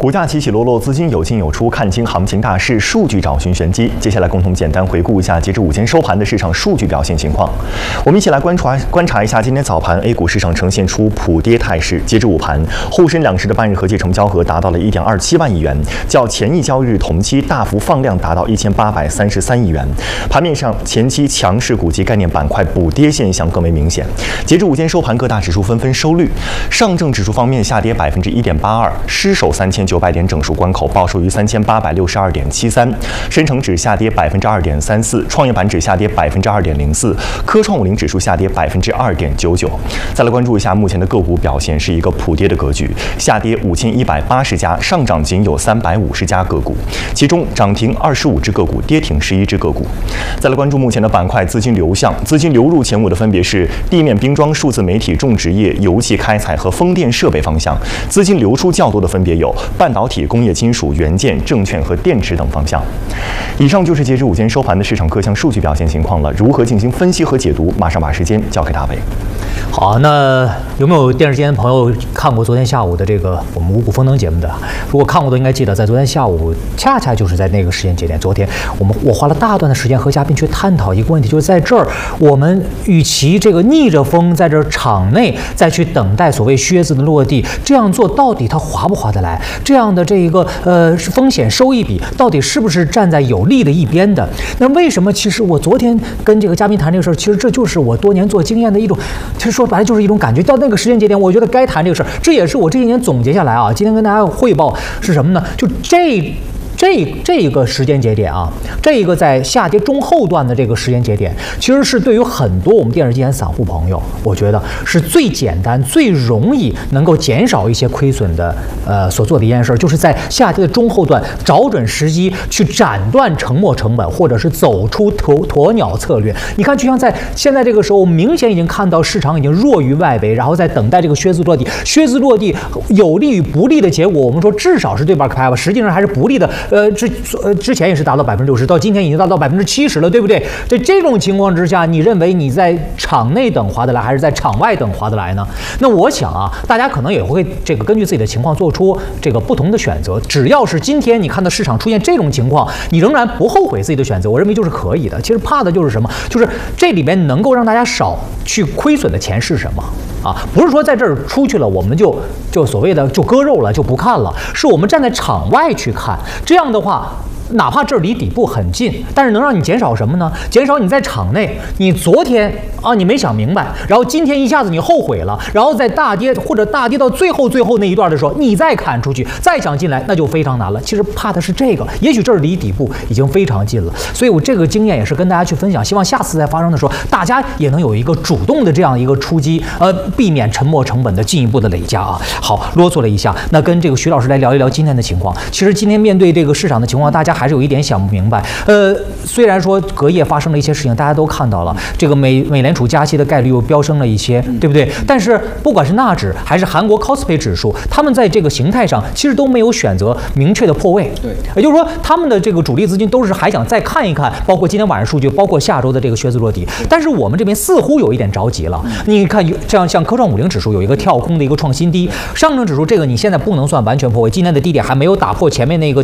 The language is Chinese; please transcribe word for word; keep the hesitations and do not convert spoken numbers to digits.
股价起起落落，资金有进有出，看清行情大势，数据找寻玄机。接下来共同简单回顾一下截至午间收盘的市场数据表现情况。我们一起来观察观察一下今天早盘 A 股市场呈现出普跌态势。截至午盘，沪深两市的半日合计成交额达到了 一点二七万亿元，较前一交易日同期大幅放量达到一千八百三十三亿元。盘面上，前期强势股及概念板块补跌现象更为明显。截至午间收盘，各大指数纷纷收绿。上证指数方面下跌百分之一点八二，失守三千九百点整数关口，报收于三千八百六十二点七三。深成指下跌百分之二点三四，创业板指下跌百分之二点零四，科创五零指数下跌百分之二点九九。再来关注一下目前的个股表现，是一个普跌的格局，下跌五千一百八十家，上涨仅有三百五十家个股，其中涨停二十五只个股，跌停十一只个股。再来关注目前的板块资金流向，资金流入前五的分别是地面冰装、数字媒体、种植业、油气开采和风电设备方向，资金流出较多的分别有半导体、工业金属、元件、证券和电池等方向。以上就是截至午间收盘的市场各项数据表现情况了。如何进行分析和解读？马上把时间交给大伟。 好，那有没有电视间的朋友看过昨天下午的这个我们五谷丰能节目的？如果看过的应该记得，在昨天下午，恰恰就是在那个时间节点，昨天我们我花了大段的时间和嘉宾去探讨一个问题，就是在这儿，我们与其这个逆着风在这场内再去等待所谓靴子的落地，这样做到底它划不划得来？这样的这一个呃风险收益比，到底是不是站在有利的一边的？那为什么？其实我昨天跟这个嘉宾谈这个事儿，其实这就是我多年做经验的一种，其实说白了就是一种感觉。到那个时间节点，我觉得该谈这个事儿，这也是我这一年总结下来啊。今天跟大家汇报是什么呢？就这。这这一个时间节点啊，这一个在下跌中后段的这个时间节点，其实是对于很多我们电视机前散户朋友，我觉得是最简单、最容易能够减少一些亏损的呃所做的一件事，就是在下跌的中后段找准时机去斩断沉没成本，或者是走出鸵鸵鸟策略。你看，就像在现在这个时候，明显已经看到市场已经弱于外围，然后在等待这个靴子落地。靴子落地有利与不利的结果，我们说至少是对半开吧，实际上还是不利的。呃，之呃之前也是达到百分之六十，到今天已经达到百分之七十了，对不对？在这种情况之下，你认为你在场内等划得来，还是在场外等划得来呢？那我想啊，大家可能也会这个根据自己的情况做出这个不同的选择。只要是今天你看到市场出现这种情况，你仍然不后悔自己的选择，我认为就是可以的。其实怕的就是什么？就是这里面能够让大家少去亏损的钱是什么？啊，不是说在这儿出去了，我们就就所谓的就割肉了，就不看了，是我们站在场外去看。这样的话，哪怕这儿离底部很近，但是能让你减少什么呢？减少你在场内，你昨天啊你没想明白，然后今天一下子你后悔了，然后在大跌或者大跌到最后最后那一段的时候，你再砍出去，再想进来，那就非常难了。其实怕的是这个，也许这儿离底部已经非常近了。所以我这个经验也是跟大家去分享，希望下次在发生的时候，大家也能有一个主动的这样一个出击，呃，避免沉没成本的进一步的累加啊。好，啰嗦了一下，那跟这个徐老师来聊一聊今天的情况。其实今天面对这个市场的情况，大家还是有一点想不明白。呃，虽然说隔夜发生了一些事情，大家都看到了，这个美美联储加息的概率又飙升了一些，对不对？但是不管是纳指还是韩国 Kospi 指数，他们在这个形态上其实都没有选择明确的破位。对，也就是说，他们的这个主力资金都是还想再看一看，包括今天晚上数据，包括下周的这个靴子落地。但是我们这边似乎有一点着急了。你看，这样像科创五零指数有一个跳空的一个创新低，上证指数这个你现在不能算完全破位，今天的低点还没有打破前面那个